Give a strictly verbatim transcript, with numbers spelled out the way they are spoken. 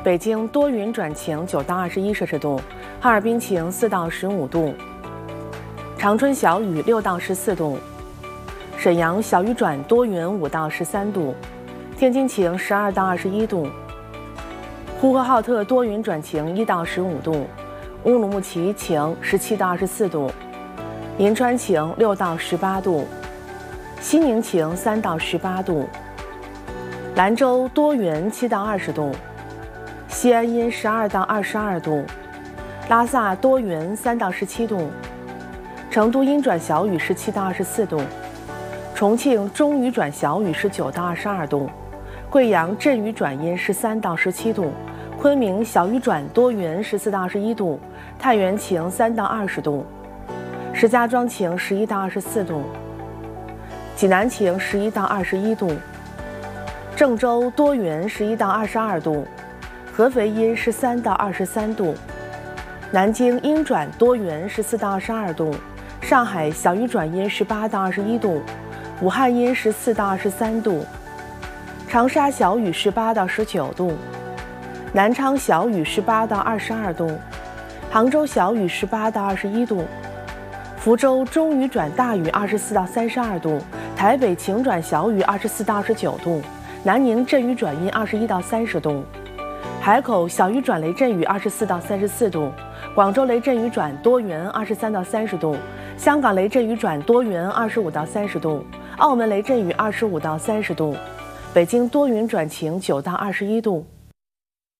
北京多云转晴九到二十一摄氏度，哈尔滨晴四到十五度，长春小雨六到十四度，沈阳小雨转多云五到十三度，天津晴十二到二十一度，呼和浩特多云转晴一到十五度，乌鲁木齐晴十七到二十四度，银川晴六到十八度，西宁晴三到十八度，兰州多云七到二十度，西安阴十二到二十二度，拉萨多云三到十七度，成都阴转小雨十七到二十四度，重庆中雨转小雨十九到二十二度，贵阳阵雨转阴十三到十七度，昆明小雨转多云十四到二十一度，太原晴三到二十度，石家庄晴十一到二十四度，济南晴十一到二十一度，郑州多云十一到二十二度，合肥阴十三到二十三度，南京阴转多云十四到二十二度，上海小雨转阴十八到二十一度，武汉阴十四到二十三度，长沙小雨十八到十九度，南昌小雨十八到二十二度，杭州小雨十八到二十一度，福州中雨转大雨二十四到三十二度，台北晴转小雨二十四到二十九度，南宁阵雨转阴二十一到三十度，海口小雨转雷阵雨二十四到三十四度，广州雷阵雨转多云二十三到三十度，香港雷阵雨转多云二十五到三十度，澳门雷阵雨二十五到三十度，北京多云转晴九到二十一度。